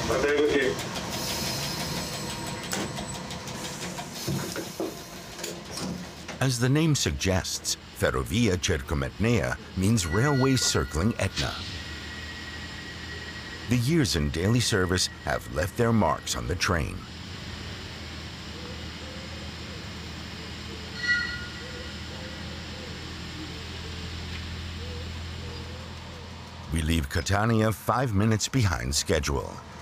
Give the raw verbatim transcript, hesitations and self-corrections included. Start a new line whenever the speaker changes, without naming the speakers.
Arrivederci.
As the name suggests, Ferrovia Cercometnea means railway circling Etna. The years in daily service have left their marks on the train. We leave Catania five minutes behind schedule.